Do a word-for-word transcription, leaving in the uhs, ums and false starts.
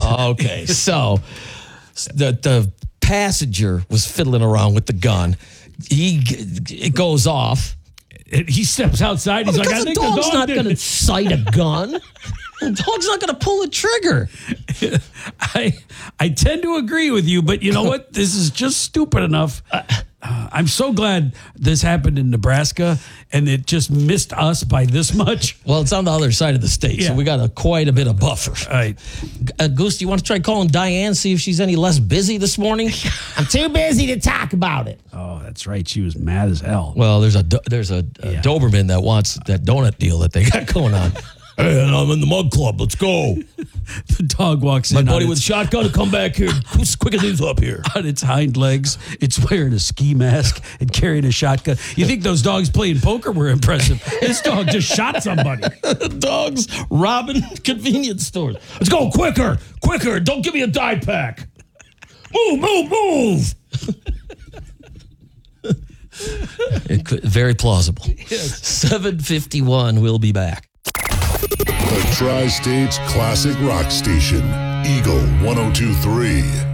Okay, so the the passenger was fiddling around with the gun. He it goes off. He steps outside. He's Well, like, I because think the the dog's dog not did going to it. sight a gun. The dog's not going to pull a trigger. I I tend to agree with you, but you know what? This is just stupid enough. Uh, I'm so glad this happened in Nebraska, and it just missed us by this much. Well, it's on the other side of the state, Yeah. so we got a quite a bit of buffer. All right. Uh, Goose, do you want to try calling Diane, see if she's any less busy this morning? I'm too busy to talk about it. Oh, that's right. She was mad as hell. Well, there's a Do- there's a, a Yeah. Doberman that wants that donut deal that they got going on. Hey, I'm in the mug club. Let's go. The dog walks My in buddy on with its, shotgun to come back here. Who's quicker these up here? on its hind legs. It's wearing a ski mask and carrying a shotgun. You think those dogs playing poker were impressive? This dog just shot somebody. Dogs robbing convenience stores. Let's go quicker, quicker. Don't give me a die pack. Move, move, move. It could, very plausible. seven fifty-one, we'll be back. The Tri-State's classic rock station, Eagle one oh two three.